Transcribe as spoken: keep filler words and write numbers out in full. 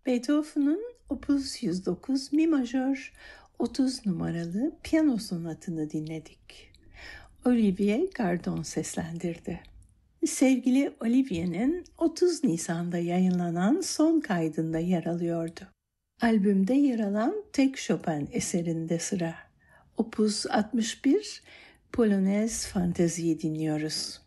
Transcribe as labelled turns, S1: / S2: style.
S1: Beethoven'un Opus yüz dokuz Mi majör otuz numaralı piyano sonatını dinledik. Olivier Gardon seslendirdi. Sevgili Olivier'in otuz Nisan'da yayınlanan son kaydında yer alıyordu. Albümde yer alan tek Chopin eserinde sıra. Opus altmış bir Polonaise Fantasy'yi dinliyoruz.